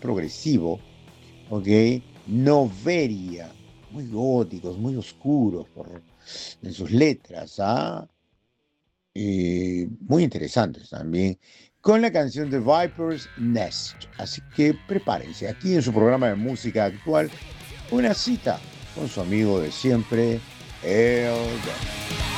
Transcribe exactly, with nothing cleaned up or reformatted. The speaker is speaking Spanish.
progresivo, ¿ok? Noveria, muy góticos, muy oscuros por, en sus letras, ¿ah? Eh, muy interesantes también, con la canción de Viper's Nest. Así que prepárense, aquí en su programa de música actual, una cita con su amigo de siempre, El Don.